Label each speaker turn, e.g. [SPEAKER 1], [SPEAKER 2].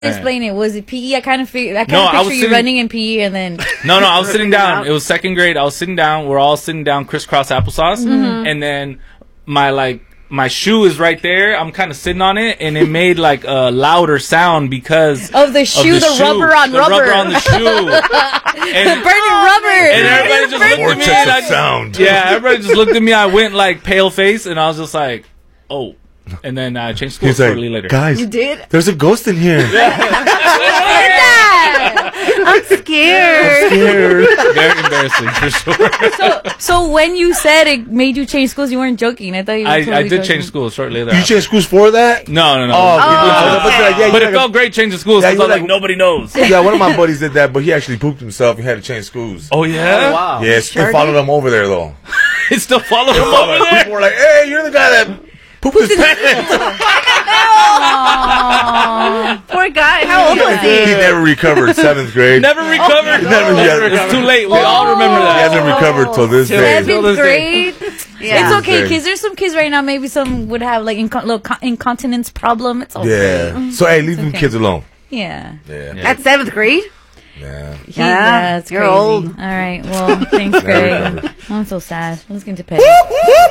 [SPEAKER 1] Explain it. Was it PE? I kind of picture
[SPEAKER 2] was
[SPEAKER 1] you running in PE and then.
[SPEAKER 2] No, I was sitting down. It was second grade. I was sitting down. We're all sitting down, crisscross applesauce, and then my shoe is right there. I'm kind of sitting on it, and it made like a louder sound because
[SPEAKER 1] of the shoe, the rubber on
[SPEAKER 2] the shoe,
[SPEAKER 1] and burning rubber.
[SPEAKER 2] And everybody just looked at me like
[SPEAKER 3] sound.
[SPEAKER 2] Yeah, everybody just looked at me. I went like pale face, and I was just like, oh. And then I changed schools shortly later.
[SPEAKER 3] Guys,
[SPEAKER 4] you did?
[SPEAKER 3] There's a ghost in here.
[SPEAKER 4] I'm scared.
[SPEAKER 2] Very embarrassing for sure.
[SPEAKER 1] So when you said it made you change schools, you weren't joking. I thought you were totally
[SPEAKER 2] I did
[SPEAKER 1] joking.
[SPEAKER 2] change schools shortly later.
[SPEAKER 3] You changed schools for that?
[SPEAKER 2] No. But it felt great changing schools. I was like, nobody knows.
[SPEAKER 3] Yeah, one of my buddies did that, but he actually pooped himself and had to change schools.
[SPEAKER 2] Oh, yeah?
[SPEAKER 5] Oh, wow.
[SPEAKER 3] Yeah, it still followed him over there, though.
[SPEAKER 2] It still followed him over there?
[SPEAKER 3] People were like, hey, you're the guy that pooped his pants.
[SPEAKER 4] Poor guy. How old was he?
[SPEAKER 3] He never recovered. 7th grade.
[SPEAKER 2] Never recovered. It's too late. We all remember that.
[SPEAKER 3] He hasn't recovered till this day.
[SPEAKER 1] 7th grade.
[SPEAKER 4] Yeah.
[SPEAKER 1] It's okay, kids. There's some kids right now. Maybe some would have like little incontinence problem. It's okay.
[SPEAKER 3] Yeah. So hey, leave them kids alone.
[SPEAKER 1] Yeah.
[SPEAKER 4] At 7th grade?
[SPEAKER 3] Yeah.
[SPEAKER 4] Yeah.
[SPEAKER 1] It's
[SPEAKER 4] You're
[SPEAKER 1] crazy.
[SPEAKER 4] old.
[SPEAKER 1] All right. Well, thanks, Greg. I'm so sad. Let's get into pet.